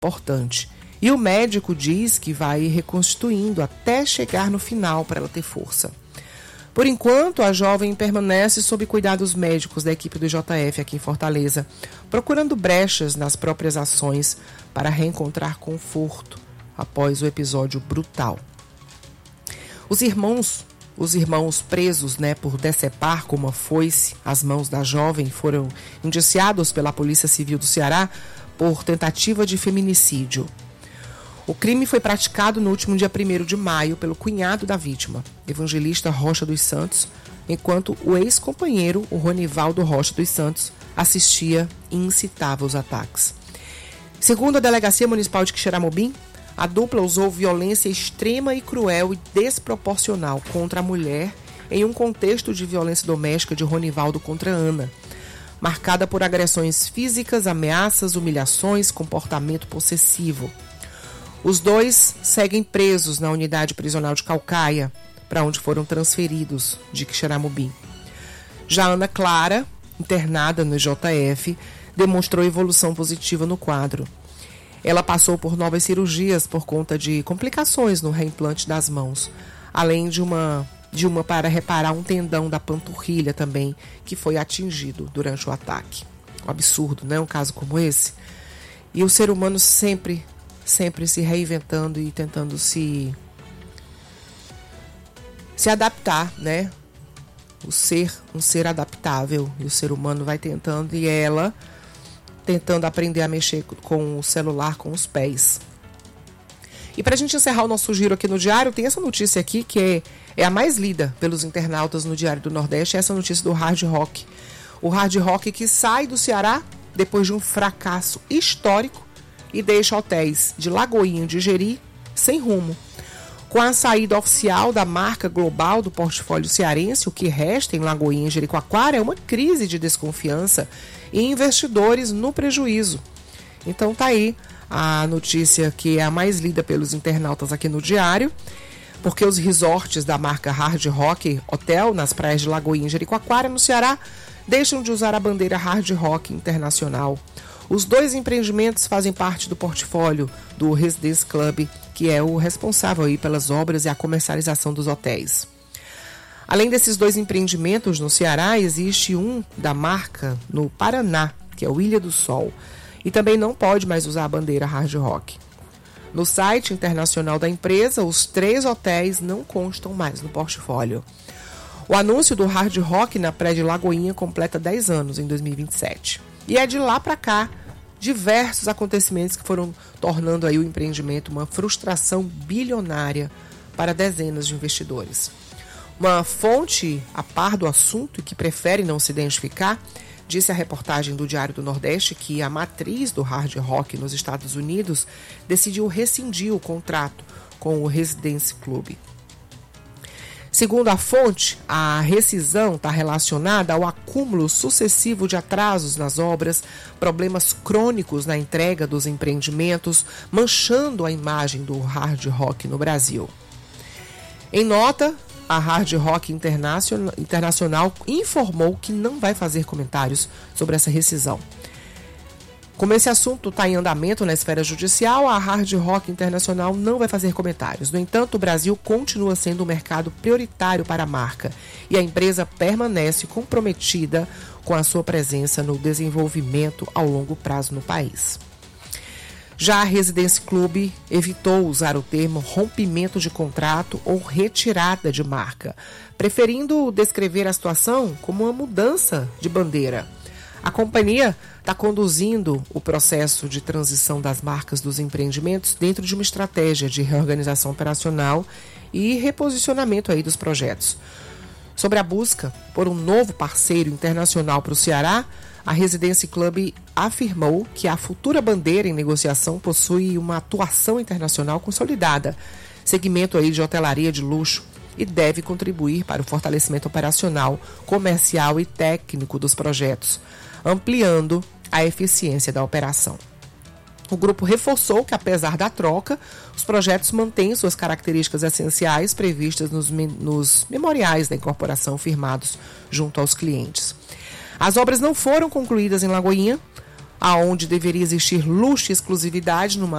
importante. E o médico diz que vai reconstituindo até chegar no final para ela ter força. Por enquanto, a jovem permanece sob cuidados médicos da equipe do JF aqui em Fortaleza, procurando brechas nas próprias ações para reencontrar conforto após o episódio brutal. Os irmãos presos, por decepar com uma foice as mãos da jovem foram indiciados pela Polícia Civil do Ceará por tentativa de feminicídio. O crime foi praticado no último dia 1º de maio pelo cunhado da vítima, Evangelista Rocha dos Santos, enquanto o ex-companheiro, o Ronivaldo Rocha dos Santos, assistia e incitava os ataques. Segundo a Delegacia Municipal de Quixeramobim, a dupla usou violência extrema e cruel e desproporcional contra a mulher em um contexto de violência doméstica de Ronivaldo contra Ana, marcada por agressões físicas, ameaças, humilhações, comportamento possessivo. Os dois seguem presos na unidade prisional de Caucaia, para onde foram transferidos de Quixeramobim. Já Ana Clara, internada no JF, demonstrou evolução positiva no quadro. Ela passou por novas cirurgias por conta de complicações no reimplante das mãos, além de uma para reparar um tendão da panturrilha também, que foi atingido durante o ataque. Um absurdo, né? Um caso como esse. E o ser humano sempre se reinventando e tentando se adaptar, né? Um ser adaptável, e o ser humano vai tentando, e ela tentando aprender a mexer com o celular com os pés. E para a gente encerrar o nosso giro aqui no Diário, tem essa notícia aqui que é a mais lida pelos internautas no Diário do Nordeste, essa notícia do Hard Rock. O Hard Rock que sai do Ceará depois de um fracasso histórico e deixa hotéis de Lagoinha e de Jeri sem rumo. Com a saída oficial da marca global do portfólio cearense, o que resta em Lagoinha e Jericoacoara é uma crise de desconfiança e investidores no prejuízo. Então tá aí a notícia que é a mais lida pelos internautas aqui no Diário, porque os resorts da marca Hard Rock Hotel nas praias de Lagoinha e Jericoacoara, no Ceará, deixam de usar a bandeira Hard Rock Internacional. Os dois empreendimentos fazem parte do portfólio do Residence Club, que é o responsável aí pelas obras e a comercialização dos hotéis. Além desses dois empreendimentos no Ceará, existe um da marca no Paraná, que é o Ilha do Sol, e também não pode mais usar a bandeira Hard Rock. No site internacional da empresa, os 3 hotéis não constam mais no portfólio. O anúncio do Hard Rock na praia de Lagoinha completa 10 anos em 2027. E é de lá para cá diversos acontecimentos que foram tornando aí o empreendimento uma frustração bilionária para dezenas de investidores. Uma fonte a par do assunto e que prefere não se identificar disse à reportagem do Diário do Nordeste que a matriz do Hard Rock nos Estados Unidos decidiu rescindir o contrato com o Residence Club. Segundo a fonte, a rescisão está relacionada ao acúmulo sucessivo de atrasos nas obras, problemas crônicos na entrega dos empreendimentos, manchando a imagem do hard rock no Brasil. Em nota, a Hard Rock Internacional informou que não vai fazer comentários sobre essa rescisão. Como esse assunto está em andamento na esfera judicial, a Hard Rock Internacional não vai fazer comentários. No entanto, o Brasil continua sendo um mercado prioritário para a marca e a empresa permanece comprometida com a sua presença no desenvolvimento ao longo prazo no país. Já a Residence Club evitou usar o termo rompimento de contrato ou retirada de marca, preferindo descrever a situação como uma mudança de bandeira. A companhia está conduzindo o processo de transição das marcas dos empreendimentos dentro de uma estratégia de reorganização operacional e reposicionamento aí dos projetos. Sobre a busca por um novo parceiro internacional para o Ceará, a Residence Club afirmou que a futura bandeira em negociação possui uma atuação internacional consolidada, segmento aí de hotelaria de luxo, e deve contribuir para o fortalecimento operacional, comercial e técnico dos projetos, ampliando a eficiência da operação. O grupo reforçou que, apesar da troca, os projetos mantêm suas características essenciais previstas nos memoriais da incorporação firmados junto aos clientes. As obras não foram concluídas em Lagoinha, aonde deveria existir luxo e exclusividade numa